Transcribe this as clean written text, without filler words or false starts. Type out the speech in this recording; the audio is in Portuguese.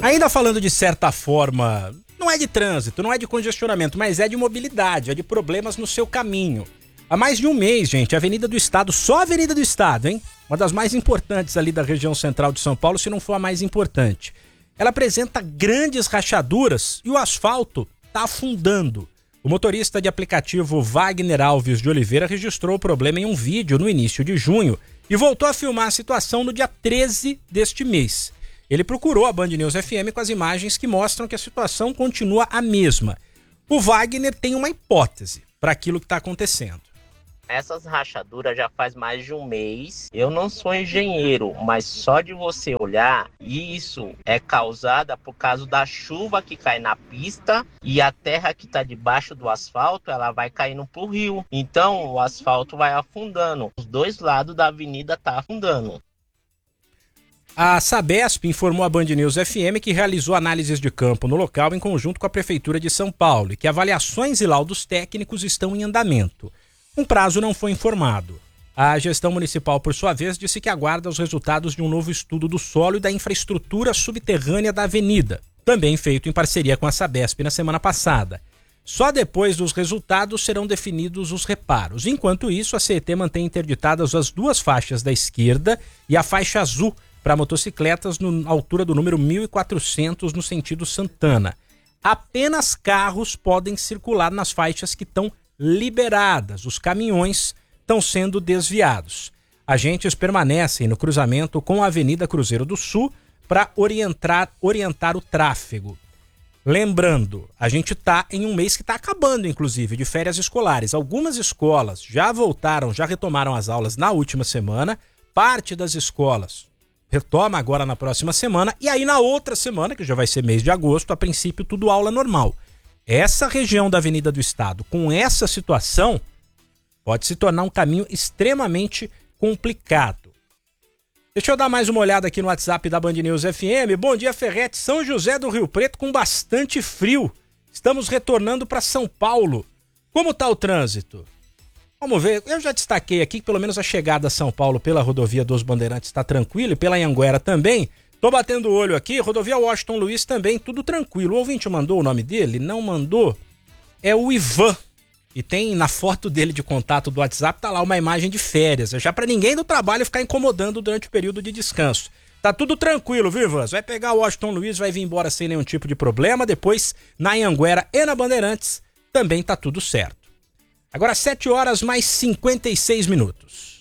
Ainda falando de certa forma, não é de trânsito, não é de congestionamento, mas é de mobilidade, é de problemas no seu caminho. Há mais de um mês, gente, a Avenida do Estado, só a Avenida do Estado, hein? Uma das mais importantes ali da região central de São Paulo, se não for a mais importante. Ela apresenta grandes rachaduras e o asfalto está afundando. O motorista de aplicativo Wagner Alves de Oliveira registrou o problema em um vídeo no início de junho e voltou a filmar a situação no dia 13 deste mês. Ele procurou a Band News FM com as imagens que mostram que a situação continua a mesma. O Wagner tem uma hipótese para aquilo que está acontecendo. Essas rachaduras já faz mais de um mês. Eu não sou engenheiro, mas só de você olhar, isso é causada por causa da chuva que cai na pista e a terra que está debaixo do asfalto, ela vai caindo pro rio. Então o asfalto vai afundando. Os dois lados da avenida tá afundando. A Sabesp informou à Band News FM que realizou análises de campo no local em conjunto com a Prefeitura de São Paulo e que avaliações e laudos técnicos estão em andamento. Um prazo não foi informado. A gestão municipal, por sua vez, disse que aguarda os resultados de um novo estudo do solo e da infraestrutura subterrânea da avenida, também feito em parceria com a Sabesp na semana passada. Só depois dos resultados serão definidos os reparos. Enquanto isso, a CET mantém interditadas as duas faixas da esquerda e a faixa azul para motocicletas na altura do número 1400 no sentido Santana. Apenas carros podem circular nas faixas que estão liberadas. Os caminhões estão sendo desviados. Agentes permanecem no cruzamento com a Avenida Cruzeiro do Sul para orientar o tráfego. Lembrando, a gente está em um mês que está acabando, inclusive, de férias escolares. Algumas escolas já retomaram as aulas na última semana. Parte das escolas retoma agora na próxima semana. E aí na outra semana, que já vai ser mês de agosto, a princípio tudo aula normal. Essa região da Avenida do Estado, com essa situação, pode se tornar um caminho extremamente complicado. Deixa eu dar mais uma olhada aqui no WhatsApp da Band News FM. Bom dia, Ferretti. São José do Rio Preto com bastante frio. Estamos retornando para São Paulo. Como está o trânsito? Vamos ver. Eu já destaquei aqui que pelo menos a chegada a São Paulo pela rodovia dos Bandeirantes está tranquila e pela Anhanguera também. Tô batendo o olho aqui, rodovia Washington Luiz também, tudo tranquilo. O ouvinte mandou o nome dele? Não mandou? É o Ivan. E tem na foto dele de contato do WhatsApp, tá lá uma imagem de férias. É já para ninguém do trabalho ficar incomodando durante o período de descanso. Tá tudo tranquilo, viu, Ivan? Vai pegar o Washington Luiz, vai vir embora sem nenhum tipo de problema. Depois, na Anhanguera e na Bandeirantes, também tá tudo certo. Agora 7 horas mais 56 minutos.